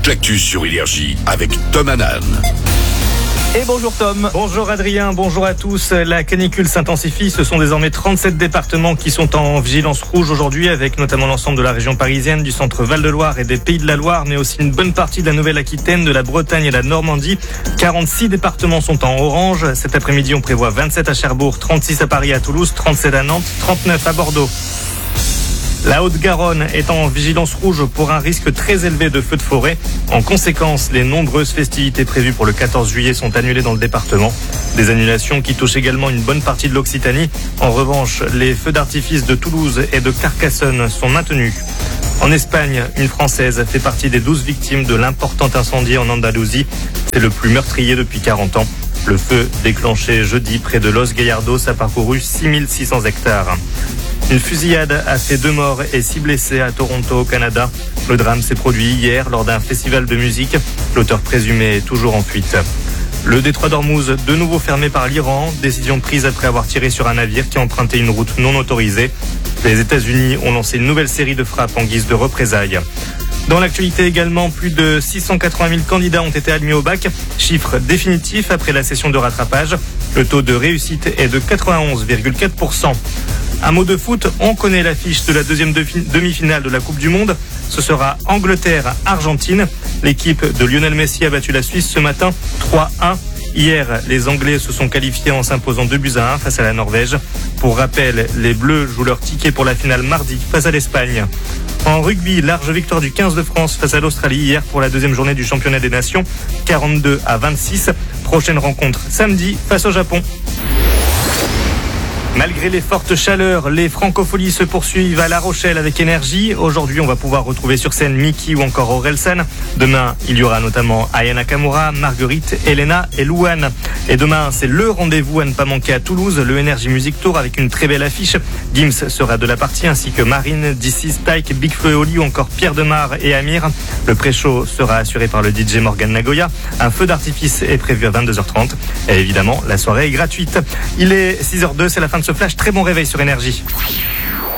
l'actu sur Énergie avec Tom Hanan. Et bonjour Tom. Bonjour Adrien, bonjour à tous. La canicule s'intensifie. Ce sont désormais 37 départements qui sont en vigilance rouge aujourd'hui, avec notamment l'ensemble de la région parisienne, du centre Val-de-Loire et des Pays de la Loire, mais aussi une bonne partie de la Nouvelle-Aquitaine, de la Bretagne et de la Normandie. 46 départements sont en orange. Cet après-midi, on prévoit 27 à Cherbourg, 36 à Paris, à Toulouse, 37 à Nantes, 39 à Bordeaux. La Haute-Garonne est en vigilance rouge pour un risque très élevé de feux de forêt. En conséquence, les nombreuses festivités prévues pour le 14 juillet sont annulées dans le département. Des annulations qui touchent également une bonne partie de l'Occitanie. En revanche, les feux d'artifice de Toulouse et de Carcassonne sont maintenus. En Espagne, une Française fait partie des 12 victimes de l'important incendie en Andalousie. C'est le plus meurtrier depuis 40 ans. Le feu déclenché jeudi près de Los Gallardos a parcouru 6600 hectares. Une fusillade a fait 2 morts et 6 blessés à Toronto, au Canada. Le drame s'est produit hier lors d'un festival de musique. L'auteur présumé est toujours en fuite. Le détroit d'Ormuz, de nouveau fermé par l'Iran, décision prise après avoir tiré sur un navire qui empruntait une route non autorisée. Les États-Unis ont lancé une nouvelle série de frappes en guise de représailles. Dans l'actualité également, plus de 680 000 candidats ont été admis au bac, chiffre définitif après la session de rattrapage. Le taux de réussite est de 91,4%. Un mot de foot, on connaît l'affiche de la deuxième demi-finale de la Coupe du Monde. Ce sera Angleterre-Argentine. L'équipe de Lionel Messi a battu la Suisse ce matin 3-1. Hier, les Anglais se sont qualifiés en s'imposant 2-1 face à la Norvège. Pour rappel, les Bleus jouent leur ticket pour la finale mardi face à l'Espagne. En rugby, large victoire du 15 de France face à l'Australie hier pour la deuxième journée du championnat des nations, 42-26. Prochaine rencontre samedi face au Japon. Malgré les fortes chaleurs, les francopholies se poursuivent à La Rochelle avec énergie. Aujourd'hui, on va pouvoir retrouver sur scène Mickey ou encore Orelsan. Demain, il y aura notamment Aya Nakamura, Marguerite, Elena et Louane. Et demain, c'est le rendez-vous à ne pas manquer à Toulouse, le Energy Music Tour avec une très belle affiche. Gims sera de la partie ainsi que Marine, DC, Tyke, Big Flo et Oli ou encore Pierre Demar et Amir. Le pré-show sera assuré par le DJ Morgan Nagoya. Un feu d'artifice est prévu à 22h30. Et évidemment, la soirée est gratuite. Il est 6h02, c'est la fin de ce flash. Très bon réveil sur Énergie.